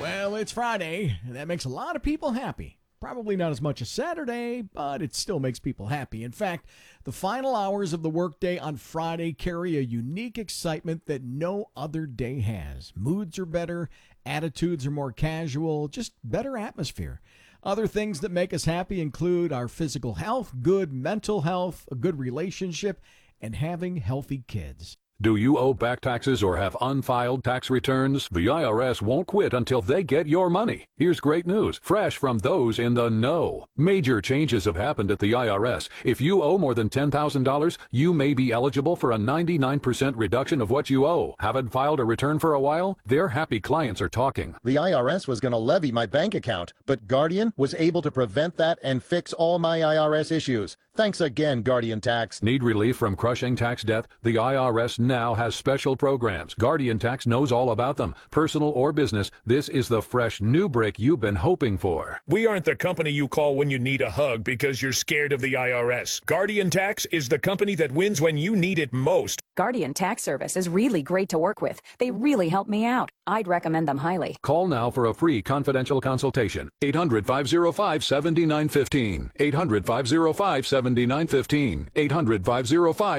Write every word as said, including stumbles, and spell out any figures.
Well, it's Friday, and that makes a lot of people happy. Probably not as much as Saturday, but it still makes people happy. In fact, the final hours of the workday on Friday carry a unique excitement that no other day has. Moods are better, attitudes are more casual, just better atmosphere. Other things that make us happy include our physical health, good mental health, a good relationship, and having healthy kids. Do you owe back taxes or have unfiled tax returns? The I R S won't quit until they get your money. Here's great news, fresh from those in the know. Major changes have happened at the I R S. If you owe more than ten thousand dollars, you may be eligible for a ninety-nine percent reduction of what you owe. Haven't filed a return for a while? Their happy clients are talking. The I R S was going to levy my bank account, but Guardian was able to prevent that and fix all my I R S issues. Thanks again, Guardian Tax. Need relief from crushing tax debt? The I R S now has special programs. Guardian Tax knows all about them. Personal or business, this is the fresh new break you've been hoping for. We aren't the company you call when you need a hug because you're scared of the I R S. Guardian Tax is the company that wins when you need it most. Guardian Tax Service is really great to work with. They really help me out. I'd recommend them highly. Call now for a free confidential consultation. eight hundred, five oh five, seven nine one five. eight hundred, five oh five, seven nine one five. eight hundred, five oh five